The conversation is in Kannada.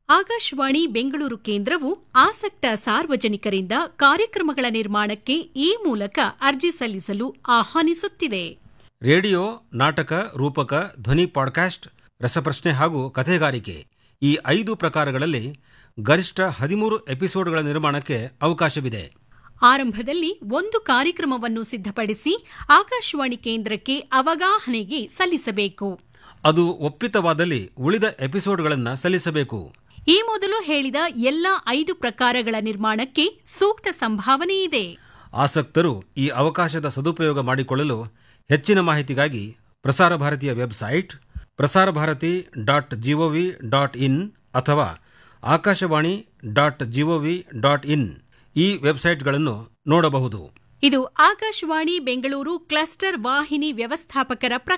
ಆಕಾಶವಾಣಿ ಬೆಂಗಳೂರು ಕೇಂದ್ರವು ಆಸಕ್ತ ಸಾರ್ವಜನಿಕರಿಂದ ಕಾರ್ಯಕ್ರಮಗಳ ನಿರ್ಮಾಣಕ್ಕೆ ಈ ಮೂಲಕ ಅರ್ಜಿ ಸಲ್ಲಿಸಲು ಆಹ್ವಾನಿಸುತ್ತಿದೆ. ರೇಡಿಯೋ, ನಾಟಕ, ರೂಪಕ, ಧ್ವನಿ ಪಾಡ್ಕಾಸ್ಟ್, ರಸಪ್ರಶ್ನೆ ಹಾಗೂ ಕಥೆಗಾರಿಕೆ ಈ 5 ಪ್ರಕಾರಗಳಲ್ಲಿ ಗರಿಷ್ಠ 13 ಎಪಿಸೋಡ್ಗಳ ನಿರ್ಮಾಣಕ್ಕೆ ಅವಕಾಶವಿದೆ. ಆರಂಭದಲ್ಲಿ ಒಂದು ಕಾರ್ಯಕ್ರಮವನ್ನು ಸಿದ್ಧಪಡಿಸಿ ಆಕಾಶವಾಣಿ ಕೇಂದ್ರಕ್ಕೆ ಅವಗಾಹನೆಗೆ ಸಲ್ಲಿಸಬೇಕು. ಅದು ಒಪ್ಪಿತವಾದಲ್ಲಿ ಉಳಿದ ಎಪಿಸೋಡ್ಗಳನ್ನು ಸಲ್ಲಿಸಬೇಕು. ಈ ಮೊದಲು ಹೇಳಿದ ಎಲ್ಲ 5 ಪ್ರಕಾರಗಳ ನಿರ್ಮಾಣಕ್ಕೆ ಸೂಕ್ತ ಸಂಭಾವನೆ ಇದೆ. ಆಸಕ್ತರು ಈ ಅವಕಾಶದ ಸದುಪಯೋಗ ಮಾಡಿಕೊಳ್ಳಲು ಹೆಚ್ಚಿನ ಮಾಹಿತಿಗಾಗಿ ಪ್ರಸಾರ ಭಾರತಿಯ ವೆಬ್ಸೈಟ್ prasarabharati.gov.in ಅಥವಾ akashawani.gov.in ಈ ವೆಬ್ಸೈಟ್ಗಳನ್ನು ನೋಡಬಹುದು. ಇದು ಆಕಾಶವಾಣಿ ಬೆಂಗಳೂರು ಕ್ಲಸ್ಟರ್ ವಾಹಿನಿ ವ್ಯವಸ್ಥಾಪಕರ